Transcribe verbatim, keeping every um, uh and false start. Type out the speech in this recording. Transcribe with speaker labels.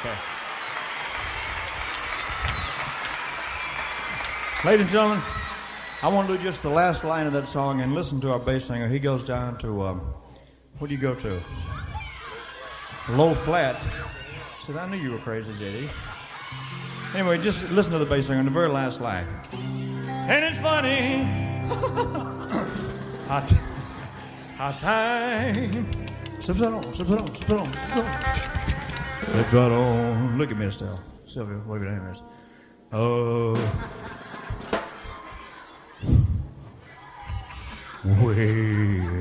Speaker 1: Okay. Ladies and gentlemen, I want to do just the last line of that song and listen to our bass singer. He goes down to, um, what do you go to? Low flat. Said, I knew you were crazy, J D. Anyway, just listen to the bass singer in the very last line. Ain't it funny? how, t- how time slips right on, slips right on, slips right on, slips right on. Slips right on. Look at me, Estelle. Sylvia, wave it in, miss. Oh. Way